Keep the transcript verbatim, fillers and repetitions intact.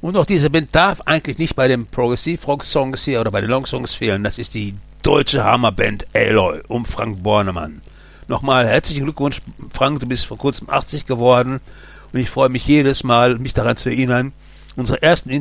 Und auch diese Band darf eigentlich nicht bei den Progressiv-Rock-Songs hier oder bei den Long-Songs fehlen. Das ist die deutsche Hammerband Aloy um Frank Bornemann. Nochmal herzlichen Glückwunsch, Frank, du bist vor kurzem achtzig geworden und ich freue mich jedes Mal, mich daran zu erinnern. Unsere ersten